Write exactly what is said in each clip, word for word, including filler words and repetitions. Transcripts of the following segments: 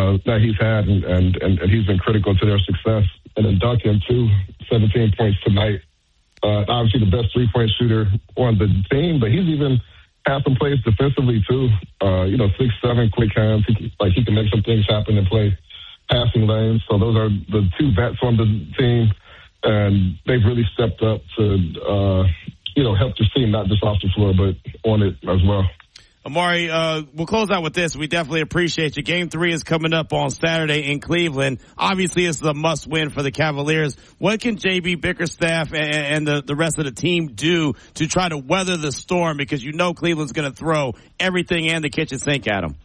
uh, that he's had, and, and, and, and he's been critical to their success. And then Duncan, too, seventeen points tonight. Uh, obviously the best three-point shooter on the team, but he's even had some plays defensively, too. Uh, you know, six, seven, quick hands. He can, like, he can make some things happen and play passing lanes. So those are the two vets on the team, and they've really stepped up to, uh, you know, help the team, not just off the floor, but on it as well. Amari, uh, we'll close out with this. We definitely appreciate you. Game three is coming up on Saturday in Cleveland. Obviously, this is a must-win for the Cavaliers. What can J B Bickerstaff and, and the, the rest of the team do to try to weather the storm? Because you know Cleveland's going to throw everything and the kitchen sink at them.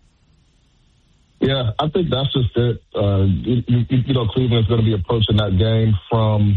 Yeah, I think that's just it. Uh, you, you, you know, Cleveland's going to be approaching that game from,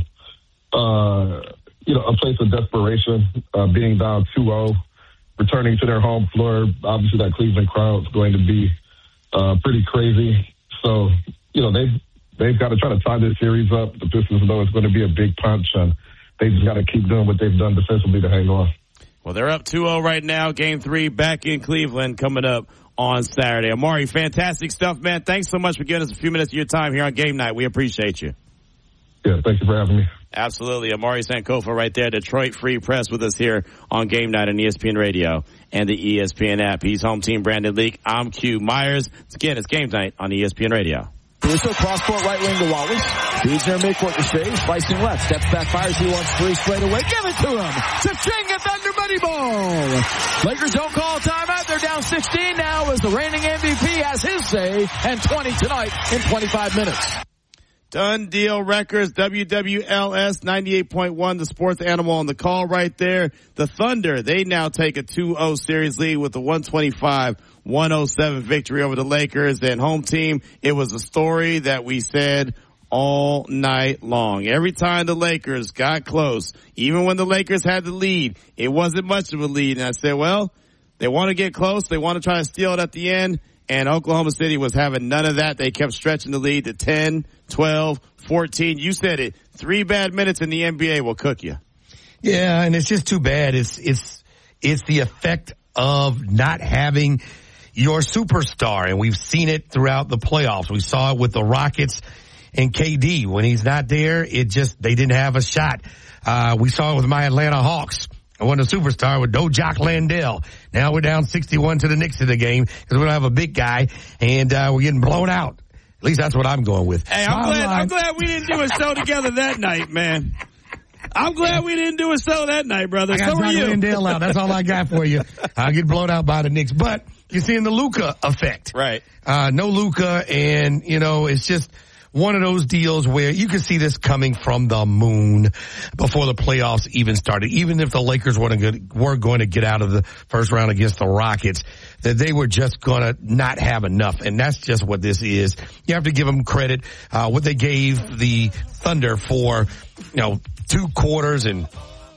uh, you know, a place of desperation, uh, being down two oh. Returning to their home floor, obviously that Cleveland crowd's going to be uh, pretty crazy. So, you know, they've, they've got to try to tie this series up. The Pistons know it's going to be a big punch, and they just got to keep doing what they've done defensively to hang on. Well, they're up two oh right now. Game three back in Cleveland coming up on Saturday. Amari, fantastic stuff, man. Thanks so much for giving us a few minutes of your time here on Game Night. We appreciate you. Yeah, thank you for having me. Absolutely. Amari Sankofa right there, Detroit Free Press with us here on Game Night on E S P N Radio and the E S P N app. He's home team Brandon Leak. I'm Q Myers. Again, it's Game Night on E S P N Radio. Caruso cross-court right wing to Wallace. Feeds their midcourt to Shea. Slicing left. Steps back, fires. He wants three straight away. Give it to him. Cha-ching at Thunder Money Ball. Lakers don't call timeout. They're down sixteen now as the reigning M V P has his say. And twenty tonight in twenty-five minutes. Done Deal Records, W W L S ninety-eight point one, the sports animal on the call right there. The Thunder, they now take a two oh series lead with a one twenty-five one oh seven victory over the Lakers. And home team, it was a story that we said all night long. Every time the Lakers got close, even when the Lakers had the lead, it wasn't much of a lead. And I said, well, they want to get close. They want to try to steal it at the end. And Oklahoma City was having none of that. They kept stretching the lead to ten, twelve, fourteen. You said it. Three bad minutes in the N B A will cook you. Yeah, and it's just too bad. It's, it's, it's the effect of not having your superstar. And we've seen it throughout the playoffs. We saw it with the Rockets and K D. When he's not there, it just, they didn't have a shot. Uh, we saw it with my Atlanta Hawks. I wasn't a superstar with no Jock Landale. Now we're down sixty-one to the Knicks in the game because we don't have a big guy, and uh, we're getting blown out. At least that's what I'm going with. Hey, I'm glad, I'm glad we didn't do a show together that night, man. I'm glad we didn't do a show that night, brother. I got so Jock are you. Landale out. That's all I got for you. I'll get blown out by the Knicks. But you're seeing the Luka effect. Right. Uh, no Luka, and, you know, it's just one of those deals where you could see this coming from the moon before the playoffs even started. Even if the Lakers weren't going to, were going to get out of the first round against the Rockets, that they were just going to not have enough. And that's just what this is. You have to give them credit. Uh, what they gave the Thunder for, you know, two quarters and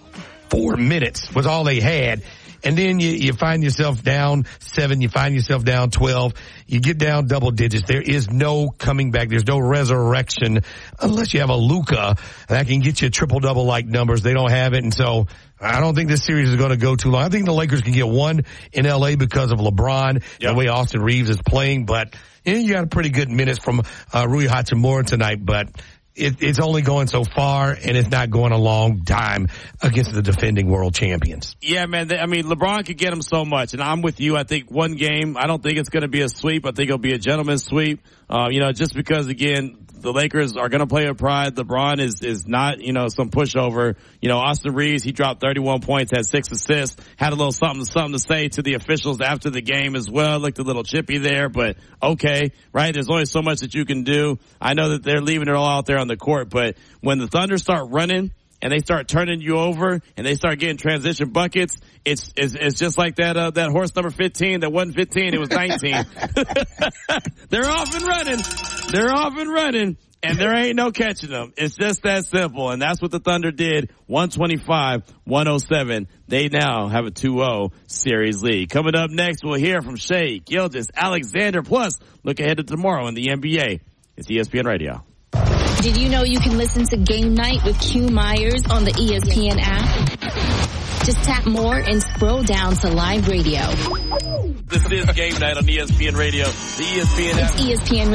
four minutes was all they had. And then you, you find yourself down seven, you find yourself down twelve, you get down double digits. There is no coming back. There's no resurrection unless you have a Luka that can get you triple-double like numbers. They don't have it, and so I don't think this series is going to go too long. I think the Lakers can get one in L A because of LeBron, yep. the way Austin Reeves is playing, but you know, you got a pretty good minutes from uh, Rui Hachimura tonight, but It, it's only going so far, and it's not going a long time against the defending world champions. Yeah, man. They, I mean, LeBron could get him so much, and I'm with you. I think one game, I don't think it's going to be a sweep. I think it'll be a gentleman's sweep. Uh, you know, just because, again, the Lakers are going to play with pride. LeBron is, is not, you know, some pushover. You know, Austin Reeves, he dropped thirty-one points, had six assists, had a little something, something to say to the officials after the game as well. Looked a little chippy there, but okay, right? There's only so much that you can do. I know that they're leaving it all out there on the court, but when the Thunder start running and they start turning you over and they start getting transition buckets, it's, it's, it's just like that, uh, that horse number fifteen that wasn't fifteen, it was nineteen. They're off and running. They're off and running. And there ain't no catching them. It's just that simple. And that's what the Thunder did. one twenty-five one oh seven. They now have a two oh series lead. Coming up next, we'll hear from Shea Gilgeous Alexander. Plus, look ahead to tomorrow in the N B A. It's E S P N Radio. Did you know you can listen to Game Night with Q Myers on the E S P N app? Just tap more and scroll down to live radio. This is Game Night on E S P N Radio. The E S P N app. It's E S P N